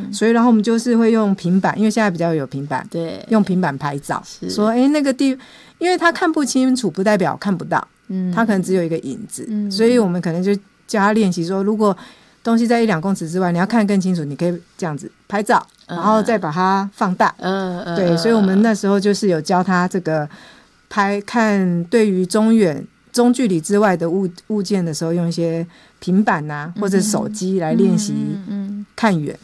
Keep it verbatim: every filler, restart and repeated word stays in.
嗯，所以然后我们就是会用平板，因为现在比较有平板， 对， 用平板拍照，说哎那个地，因为他看不清楚，不代表看不到，嗯，他可能只有一个影子，嗯，所以我们可能就教他练习说，如果东西在一两公尺之外，你要看更清楚，你可以这样子拍照，然后再把它放大，嗯，对，所以我们那时候就是有教他这个拍看对于中远中距离之外的物物件的时候，用一些平板啊或者手机来练习看远，